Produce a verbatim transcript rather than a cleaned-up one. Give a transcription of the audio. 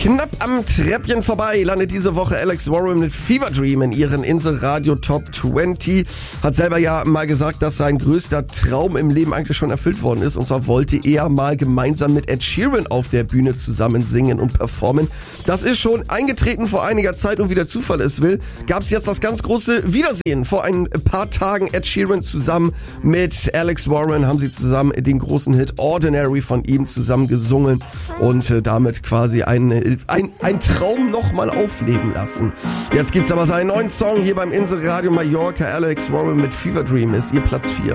Knapp am Treppchen vorbei landet diese Woche Alex Warren mit Fever Dream in ihren Insel-Radio Top zwanzig. Hat selber ja mal gesagt, dass sein größter Traum im Leben eigentlich schon erfüllt worden ist. Und zwar wollte er mal gemeinsam mit Ed Sheeran auf der Bühne zusammen singen und performen. Das ist schon eingetreten vor einiger Zeit und wie der Zufall es will, gab es jetzt das ganz große Wiedersehen. Vor ein paar Tagen Ed Sheeran zusammen mit Alex Warren haben sie zusammen den großen Hit Ordinary von ihm zusammen gesungen und äh, damit quasi ein Ein, ein Traum nochmal aufleben lassen. Jetzt gibt's aber seinen neuen Song hier beim Inselradio Mallorca. Alex Warren mit Fever Dream ist ihr Platz vier.